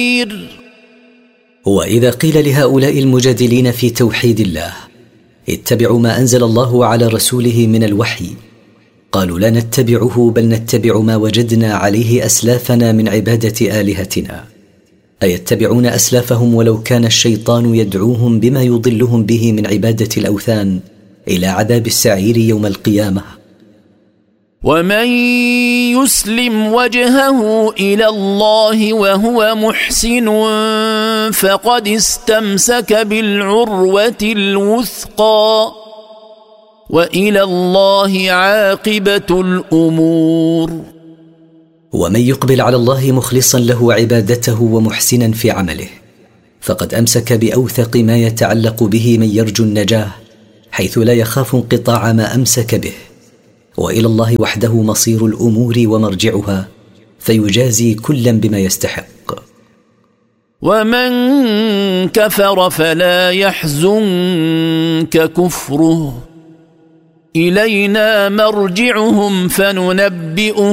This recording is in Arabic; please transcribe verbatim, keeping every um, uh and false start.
وإذا قيل لهؤلاء المجادلين في توحيد الله اتبعوا ما أنزل الله على رسوله من الوحي، قالوا لا نتبعه بل نتبع ما وجدنا عليه أسلافنا من عبادة آلهتنا. أيتبعون أسلافهم ولو كان الشيطان يدعوهم بما يضلهم به من عبادة الأوثان إلى عذاب السعير يوم القيامة. ومن يسلم وجهه إلى الله وهو محسن فقد استمسك بالعروة الوثقى وإلى الله عاقبة الأمور. ومن يقبل على الله مخلصا له عبادته ومحسنا في عمله فقد أمسك بأوثق ما يتعلق به من يرجو النجاة، حيث لا يخاف انقطاع ما أمسك به، وإلى الله وحده مصير الأمور ومرجعها، فيجازي كلا بما يستحق. ومن كفر فلا يحزنك كفره إلينا مرجعهم فننبئهم